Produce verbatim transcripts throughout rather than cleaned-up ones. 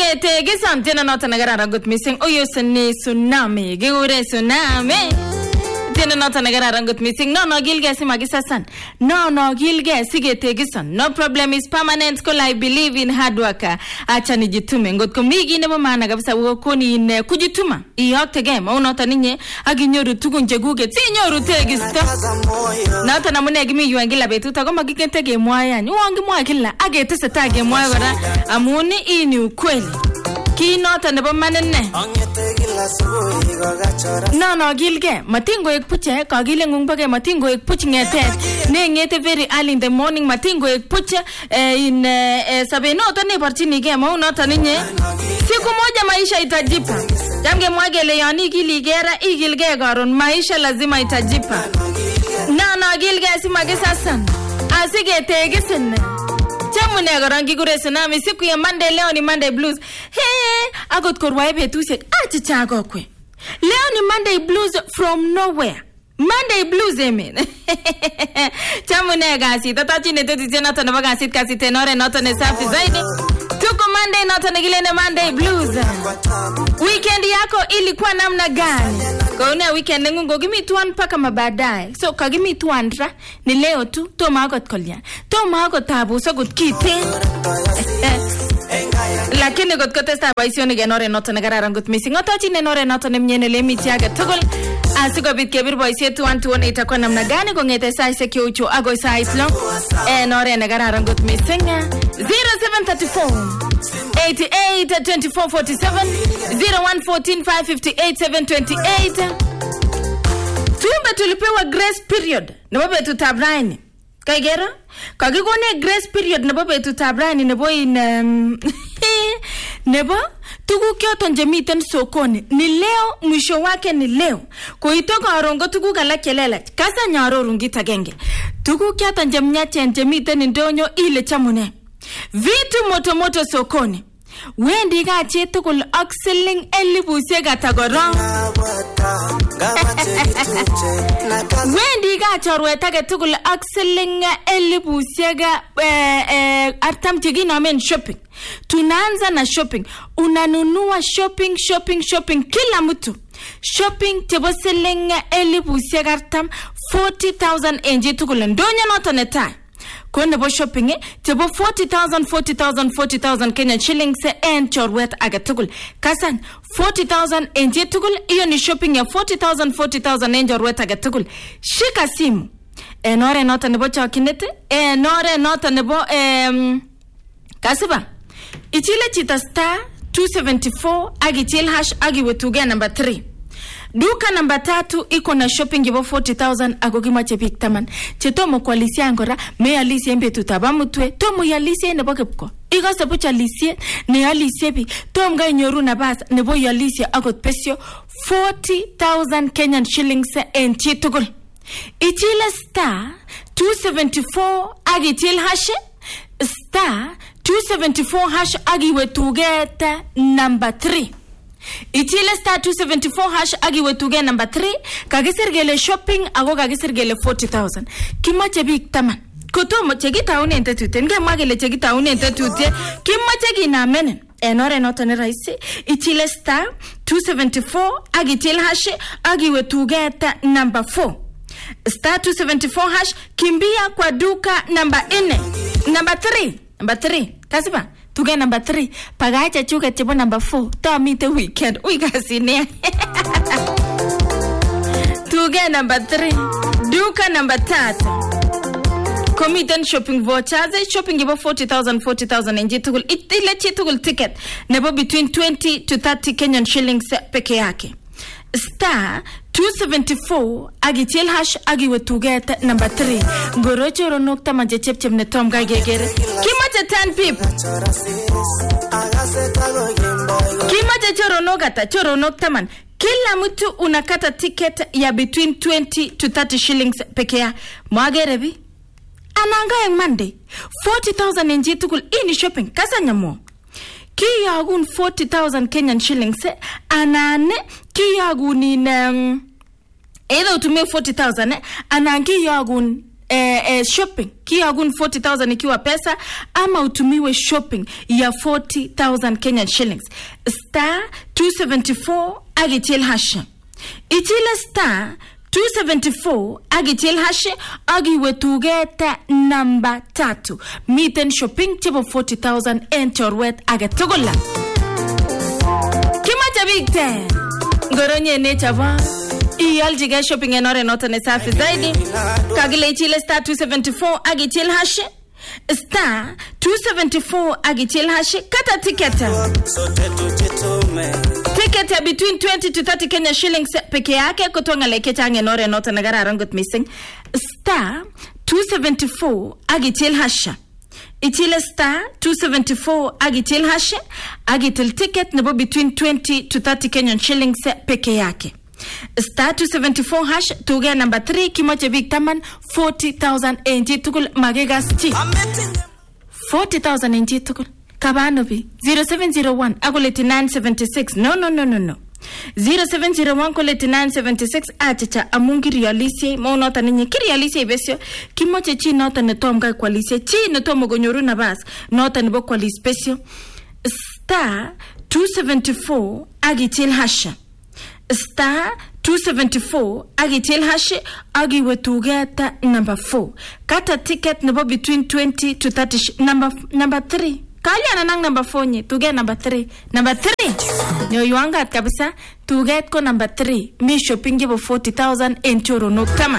Sige tege samtena nota nagara rangut missing. Oyo sene tsunami. Gure tsunami. Tena nota nagara rangut missing. No no gilge si magisasan. No no gilge sige tege san. No problem is permanent. Cause I believe in hard work. Acha nijitume. Ngot kumigi nebo maana kabisa wakoni in kujituma. Iyokte game. Au nota ninye aginyoru tukunje guge. Si nyoru tege sta. Nota namune gimi yuangila betu. Takoma gikente ge mwaya. Yuangi mwaya kila. Age tese tage mwaya wara. Amuni ini ukweli. Ki nota nebo manene. No no gilge. Matingo ek puche. Kagile ngumbage matingo ek puche ngete. Ne ngete very early in the morning. Matingo ek puche. In sabe nota ne parchini ge. Mau nota ninye. Siku moja maisha itajipa. Jamge mwagele yani giligera. Igilge garon. Maisha lazima itajipa. No no gilge simage sasan. Asige tege sene. Chamu nega rangi gure tsunami siku ya Monday leo ni Monday blues. Hey, agot korwa ebe tusek achi chago kwe. Leo ni Monday blues from nowhere. Monday blues amen. Chamu nega si tata chine tete tena tana baga sit kasi tenore noto ne safi zaidi. Tuko Monday noto ne gile ne Monday blues. Weekend yako ilikuwa namna gani? Kwa une weekend ngungo gimi tuan paka mabadae. So kagimi tuan ra ni leo tu to magot kolya. To magot tabu so gut kite. Lakini got kote sta baisioni genore noto negara gut missing. Oto chine nore noto ne mnyene le mitiaga tugul. Asiko bit kebir boisie tuan tuan itakuwa namna gani kongete saa seki ucho ago saa islo. E nore negara gut missing. zero seven three four eighty-eight twenty-four forty-seven zero one one four five five eight seven two eight. Tumbe tulipewa grace period. Nabobe tutabraini. Kaigera? Kagigone grace period nabobe tutabraini nebo in um, nebo tugu kyoto njemiten sokoni. Ni leo mwisho wake ni leo. Kuitoka arongo tugu gala kelela. Kasa nyaro rungita genge. Tugu kyoto njemnyache njemiten ndonyo ile chamune. Vitu moto moto sokoni. Wendi gache tukul oxeling elibusega tagoro. Wendi gache orwetake tukul oxeling elibusega eh, eh, artam tigina men shopping. Tunaanza na shopping. Unanunua shopping shopping shopping kila mtu. Shopping tebo selling elibusega artam forty thousand enje tukul ndonya nota netai. Kone bo shopping eh tebo forty thousand forty thousand forty thousand Kenyan shillings and chorwet agatugul kasan forty thousand enje tugul iyo ni shopping ya forty thousand forty thousand and chorwet agatugul shika simu enore nota nebo chokinete enore nota nebo em kasiba ichile chita star two seventy-four agichil hash agiwetuge number three. Duka namba tatu iko na shopping yibo forty thousand agogima chepik taman. Chetomo kwa lisia angora mea lisia mbe tutabamutwe. Tomo ya lisia nebo kepko. Igo sepucha lisia ne ya lisia bi. Tom ga nyoru na basa nebo ya lisia agot pesio forty thousand Kenyan shillings and chitugul. Ichile star two seventy-four agichil hash star two seventy-four hash agiwetugeta number three. Ichile star two seventy-four hash agiwetuge number three. Kagisirgele shopping ago kagisirgele forty thousand. Kima chebik taman. Kotomo chegita une entetute. Nge magele chegita une entetute. Kima chegi na menen. Enore nota ne raisi. Ichile star two seventy-four agichil hash agiwetuge ta number four. Star two seventy-four hash kimbia kwa duka number ine. Number three. Number three. Kasiba. Tuge number three. Pagacha chuka chebo number four. To meet the weekend. Uiga sine. Tuge number three. Duka number tatu. Committee shopping vouchers. Shopping about forty thousand, forty thousand. And jitugul. Ile chitugul ticket. Nebo between twenty to thirty Kenyan shillings peke yake. Star two seventy-four agichil hash agiwetugeta number three. Gorocho ronokta maje chep chep ne tom gagegere. Kimache ten people. Kimache choronogata choronokta man. Kila mtu unakata ticket ya between twenty to thirty shillings peke ya. Mwagerebi. Ananga yang Monday. forty thousand enje tukul ini shopping. Kasa nyamo. Kiyagun forty thousand Kenyan shillings anane kiyagun in um, either utumie forty thousand eh, anangi yagun eh, eh, shopping kiyagun forty thousand ikiwa pesa, ama utumiwe shopping ya forty thousand Kenyan shillings. Star two seventy-four agitil hash. Ichile star two seventy-four agitil hash agiwe tugeta namba tatu. Miten shopping chebo forty thousand en chorwet agetugula. Kimacha big ten. Ngoronye ne chava. Ialjiga shopping en ore nota ne safi zaidi. Kagile ichile star two seventy-four agitil hash. Star two seventy-four agitil hash. Kata tiketa. Tiketa between twenty to thirty Kenya shillings peke yake kutonga leketa nge nore nota nagara arangut missing. Star two seventy-four agitil hash. Ichile star two seventy-four agitil hash. Agitil ticket nebo between twenty to thirty Kenyan shillings peke yake. Star two seventy-four hash tuge number three kimoche big taman forty thousand enji tukul magegas chi forty thousand enji tukul kabano bi zero seven zero one agoleti nine seven six no no no no no zero seven zero one koleti nine seven six achicha amungi realisi mo nota ninyi kirialisi besyo kimoche chi nota netom ga kwalisi chi netom gonyoru na bas nota nebo kwalisi besyo star two seventy-four agitil hash. Star two seventy-four agitil hash agiwe tugeta number four. Kata ticket nebo between twenty to thirty sh- number number three. Kali ananang number four nye tuge number three. Number three. Nyo yuanga kabisa tuget ko number three. Mi shopping jebo forty thousand enchoro noktama.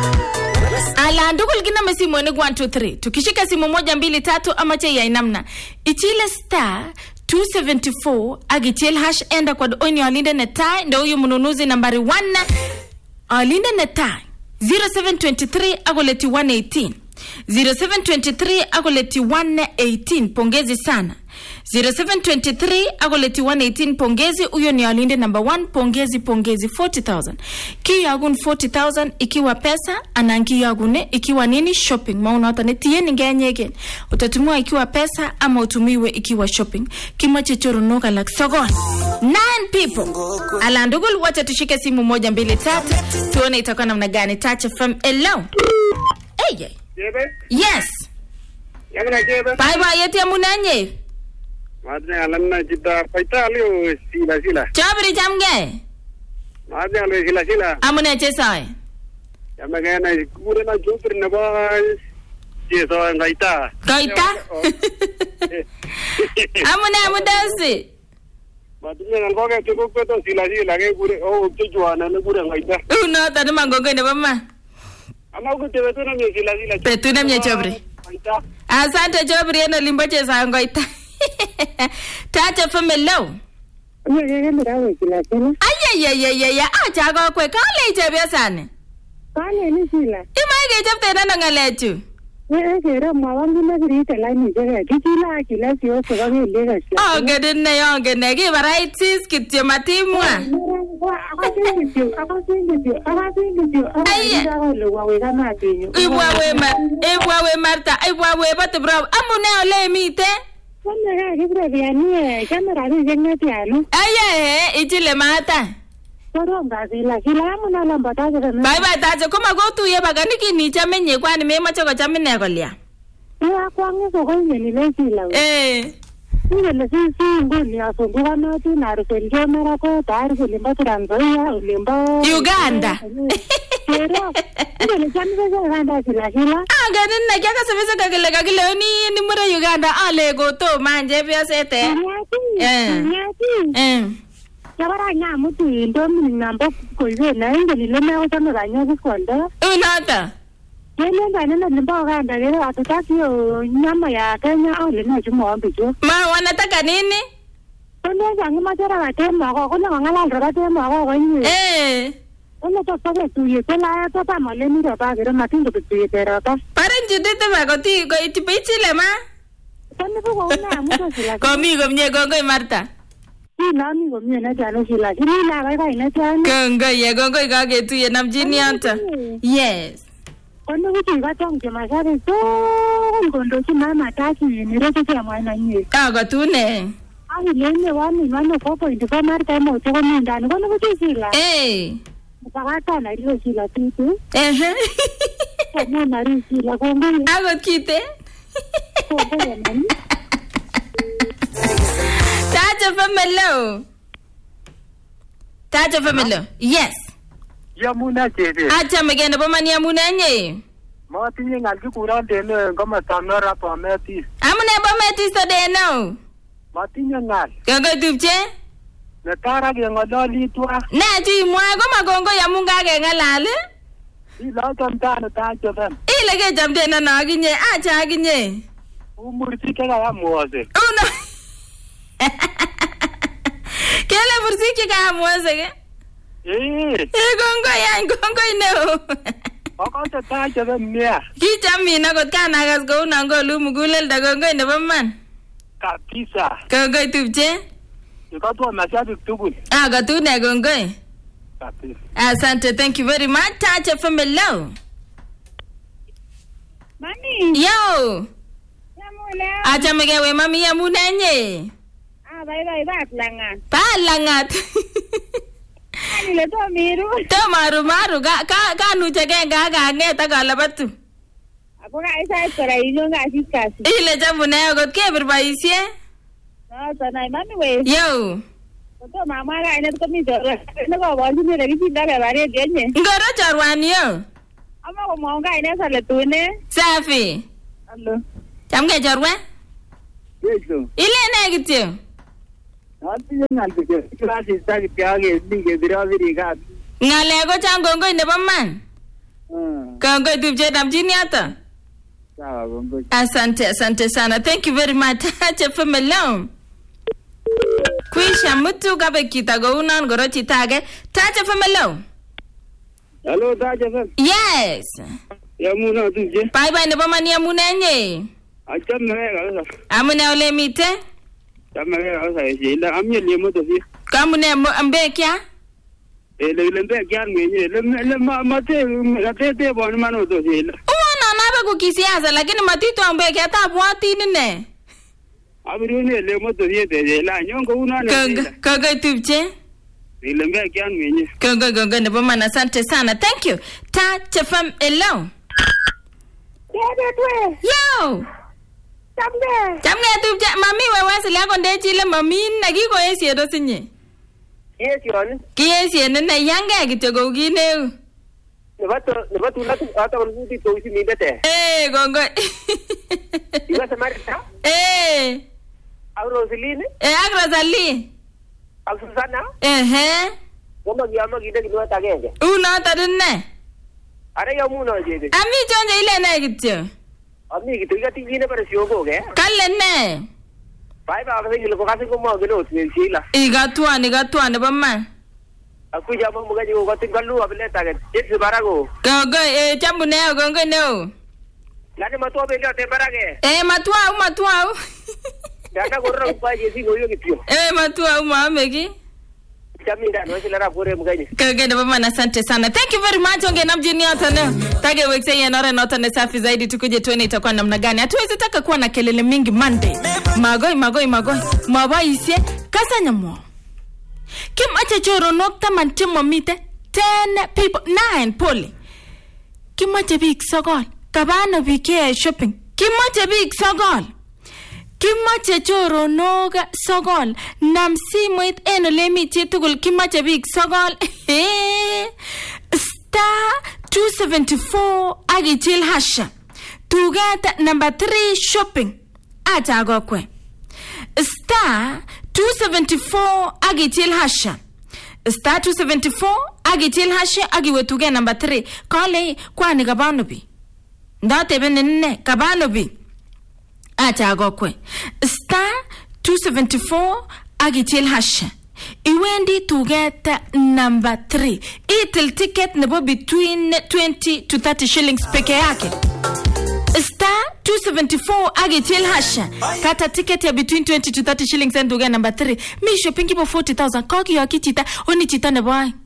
Ala ndukul gina mesi mwene one two three. Tukishika simu moja mbili tatu amache ya inamna. Ichile star two seventy-four agitil hash enda kwa oni alinde netai ndo huyu mnunuzi nambari one alinde netai zero seven two three agoleti one eighteen zero seven two three agoleti one eighteen pongezi sana zero seven two three agoleti one eighteen pongezi huyo ni alinde number one pongezi pongezi forty thousand kiyagun forty thousand ikiwa pesa anangi yagune ikiwa nini shopping mauna hata netieni ngenyege utatumua ikiwa pesa ama utumiwe ikiwa shopping kimache choro noka like sogon nine people ala ndugul wacha tushike simu moja mbili tatu tuone itakuwa namna gani. Touch from hello hey yeah. Jebe? Yes Yamna jebe? bye bye yeti amunanye Madne alamna jidda paita alio sila sila. chabri jamge Madne alio sila sila. amune chesai Yamna gana kure na jupri na ba jeso ngaita. Gaita amune amudasi Madne na ngoga tuko kweto sila sila ke kure o tujuana na kure ngaita. uno tanu mangongo ne mama Ama kutebe tu na mye sila sila. Petu na mye chabri. Ngaita. Asante chabri eno limbo chesai ngaita. Tata famelo. Yeye mirawe kila tena. Ayayayayaya acha go kwe kale chebia sana. Kale ni sila. Imaige chapte na ngalechu. Yeye kera mawangu na grita la ni jega. Kila kila sio kwa ngile gasha. Oh gedenne yo gedne ki varieties kityo matimwa. Ibwa we ma ibwa we marta ibwa we bat bro amune ole mite. Wanda ga kibra biani kamera ni jenga piano. Aye ichile mata. Koronga sila kila amuna lamba taje na. Bye bye taje kuma go tu ye bagani ki ni chamenye kwani me macho ko chamine kolia. Ya kwangu ko ni le sila. Eh. Ngele sisi nguni asungua na tu na rusenjo mara ko tar kulimba Tanzania ulimba Uganda. Pero ngele jambe za Uganda sila sila. Ah ganin na kya kasabisa kagile kagile ni ni mura Uganda ale go to manje pia sete. Eh. Eh. Yabara nyamu tu ndo mnambo ko iwe na ngele le na ko na ranyo ko ndo. Unata. Yele ngane na limba Uganda leo atutaki nyama ya Kenya au le na jumo ambijo. Ma wanataka nini? Ndio zangu majara watema kwa kuna ngala ndo watema kwa wenyewe. Eh. Ono to sabe tu ye tela to ta male ni ro ba gero matindo tu ye tera ta. Paren judite bagoti go itipichile ma. Tani ko una mucho sila. Conmigo mnye gongo Marta. Si na ni go mie na jano sila. Ni la ga ga ina jano. Gongo ye gongo gage tu ye namjini anta. Yes. Ono ko tinga tong ke masare to ngondo ki mama taki ni ro ke mwana nyi. Ah go tune. Ai lene wani mano ko ko ndo Marta mo to ko ni ndani kono ko sila. Eh. Pakata na rio sila tu tu. Eh. Mama Risi la kongoi. Akot kite. Taja Famelo. Taja Famelo. Yes. Yamuna chebe. Acha megene bo mani amuna nye. Matinye ngal kikuron deno komastab North Bometis. Amune Bometis to deno. Matinye ngal. Kongoi tupche? Netara keng'ololi twa. Ne chi mwa ko makongoi amun kakengalal. Iloton tano Taja Fem. Ile kechamde na na akinye. Acha akinye. Umursi kaya mwose. Uno. Kele mursi kaya mwose ke? Eh. Eh kongoi yan kongoi neo. Akote Taja Fem nia. Kichami na kot kanakas ko una ngolu muguleldo kongoi nebo man. Kabisa. Kongoi tupche? Ikatwa mashabik tugul. Ah, katune kongoi. Kabisa. Asante, thank you very much. Taja Famelo. Mami. Yo. Yamuna. Acha megewe mami amune nye. Ah, bye bye bak langan. Pa langat. Ani le to miru. To maru maru ka ka ka nu chege ga ga ngeta kalabatu. Ako ka isa para inyo nga sikasi. Ile jamune agot kebir boisie. No, tanay mami we. Yo. To mama ga ina to mi to. Ne ko ba ni le ki daga bare genye. Ngoro chorwani yo. Ama ko mo ga ina sale tune. Safi. Allo. Chamge chorwe? Yeso. Ile ne kityo. Atinye ngal kike. Klasi sagi piage ninge biraviri ka. Ngale ko chang kongoi nebo man. Hmm. Kongoi tupche damchini hata. Sawa kongoi. Asante, asante sana. Thank you very much. Taja Famelo. Kwisha mtu kabe kitago unan goro chitage. Taja Famelo. Hello Taja Fem. Yes. Yamuna tuje. Bye bye nebo mani amune nye. Acham na ga sa. Amune ole mite? Cham na ga sa yela amye le mo to fi. Kamune ambe kya? E le le be kyan menye le le ma ma te te te bon mano to yela. Uona nabe kukisiasa lakini matitu ambe kya ta bwati nne. Abiru ne le mo to yete yela nyongo una ne. Kongoi kongoi tupche. Le be kyan menye. Kongoi kongoi nebo man asante sana. Thank you. Taja Famelo. Dede twe. Yo. Tamde. Chamge tupche mami wewe sile konde chile mami na kiko esie do sinye. Yes yon. Kiesie nne yange kityo kou kineu. Nebo to nebo tu na tu ata on ti to si mi bete. Eh kongoi. Iwa Samarita. Eh. Au Rosaline. Eh ak Rosalie. Au Susana. Ehe. Goma giyama gide kinwa tagenge. Uno tadne. Are yamuno jede. Ami chonje ile ne kityo. Ami kitu ti gine para siogo ge. Kalle ne. Bye bye ba ngilo ko kasi ko mo gelo sila. Igatwa ni gatwa ne bama. Aku jamo mo gaji ko tin galu abele tage. Jet barago. Kongoi eh chambu ne kongoi ne. Lani matwa be te barage. Eh matwa u matwa u. Dana gorro pa jesi go yo kityo. Eh matwa u mameki. Chaminda no sila ra pore mgaji. Kongoi ne bama asante sana. Thank you very much onge namjini hata leo. Tage wekse yenore nota ne safi zaidi tukuje tuone itakuwa namna gani. Hatuwezi taka kuwa na kelele mingi Monday. Magoi magoi magoi. Mabaisye kasanyamo. Kim acha choro nokta mantimo mite ten people nine pole. Kim acha big sogol. Kabano bike shopping. Kim acha big sogol. Kim acha choro noga sogol. Nam simoit eno lemi chitugul kim acha big sogol. Star two seventy-four agichil hasha. Tugata number three shopping. Acha agokwe. Star two seventy-four agichil hasha. Star two seventy-four agichil hasha agiwetuge number three. Kale kwani kabanobi. Ndate benene kabanobi. Acha agokwe. Star two seventy-four agichil hasha. Iwendi to get number three. Itil ticket nebo between twenty to thirty shillings peke yake. Star two seventy-four agichil hasha. Kata ticket ya between twenty to thirty shillings and to get number three. Mi shopping kipo forty thousand. Koki yo kichita. Oni chita nebo ay.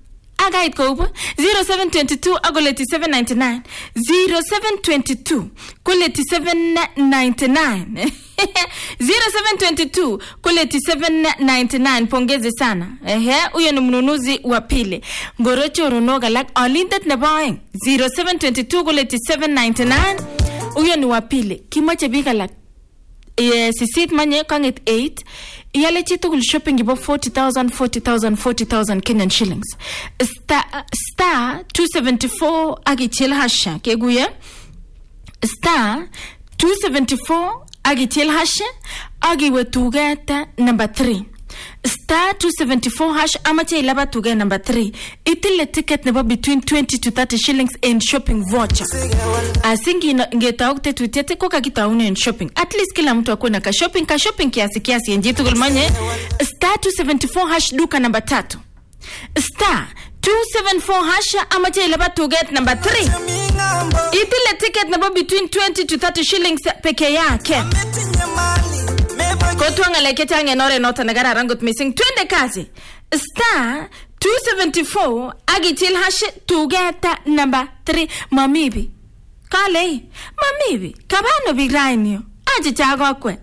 agait ko zero seven two two agoleti seven ninety-nine zero seven two two koleti seven ninety-nine zero seven two two koleti seven ninety-nine. Pongezi sana. Ehe, huyo ni mnunuzi wa pili. Ngorocho runoga lak alindet na baeng zero seven two two koleti seven ninety-nine. Huyo ni wa pili. Kimoche bika lak eh sisit manye kanget eight. Yale chitu shopping ibo forty thousand forty thousand forty thousand Kenyan shillings. Star star two seventy-four agichil hasha keguye. Star two seventy-four agichil hasha agiwe tugeta number three. Star two seventy-four hash amache ilaba tuge number three. Itile ticket nebo between twenty to thirty shillings in shopping voucher. Asingi ngeta okte tutete koka kita unu in shopping. At least kila mtu akuna ka shopping ka shopping kiasi kiasi njitu gulmanye. Star two seventy-four hash duka number tatu. Star two seventy-four hash amache ilaba tuge number three. Itile ticket nebo between twenty to thirty shillings peke yake. Kotuanga lekete ange nore nota nagara rangut missing twende kazi. Star two seventy-four agitil hash tugeta number three. Mamibi kale mamibi kabano bigrainio aje chago kwe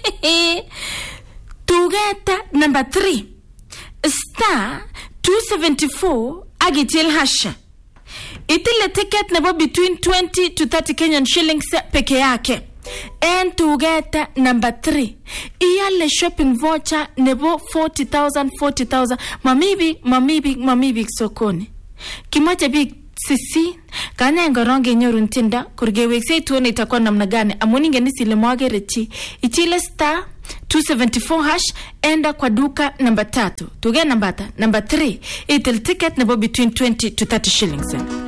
tugeta number three. Star two seventy-four agitil hash itile ticket nebo between twenty to thirty Kenyan shillings peke yake. And to get number three, iyale shopping voucher nebo forty thousand forty thousand. Mamibi mamibi mamibi sokoni kimoja big sisi kana ngoronge nyorun tinda kurgewekse tuone itakuwa namna gani. Amuninge nisile mwagerechi ichile star two seventy-four hash enda kwa duka number tatu tuge number number three itil ticket nebo between twenty to thirty shillings.